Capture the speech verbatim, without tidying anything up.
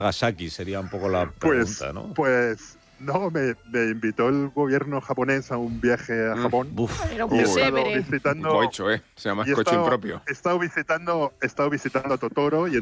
Nagasaki sería un poco la Pues, pregunta, ¿no? pues no, me, me invitó el gobierno japonés a un viaje a Mm. Japón. Buf. Era un Y he Uy. estado pesebre. visitando, Cocho, ¿eh? Se llama y he coche estado- impropio. he estado visitando, he estado visitando a Totoro y